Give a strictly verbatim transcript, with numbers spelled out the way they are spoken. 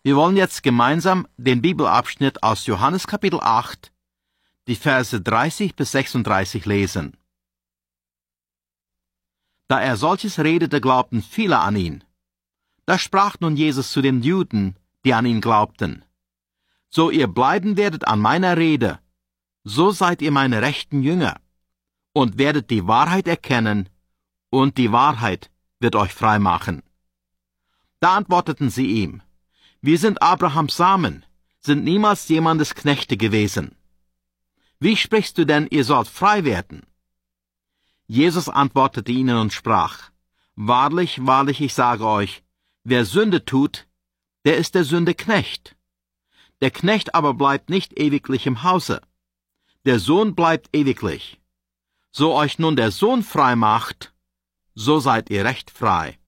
Wir wollen jetzt gemeinsam den Bibelabschnitt aus Johannes Kapitel acht, die Verse dreißig bis sechsunddreißig lesen. Da er solches redete, glaubten viele an ihn. Da sprach nun Jesus zu den Juden, die an ihn glaubten: So ihr bleiben werdet an meiner Rede, so seid ihr meine rechten Jünger, und werdet die Wahrheit erkennen, und die Wahrheit wird euch frei machen. Da antworteten sie ihm: Wir sind Abrahams Samen, sind niemals jemandes Knechte gewesen. Wie sprichst du denn, ihr sollt frei werden? Jesus antwortete ihnen und sprach: Wahrlich, wahrlich, ich sage euch, wer Sünde tut, der ist der Sünde Knecht. Der Knecht aber bleibt nicht ewiglich im Hause. Der Sohn bleibt ewiglich. So euch nun der Sohn frei macht, so seid ihr recht frei.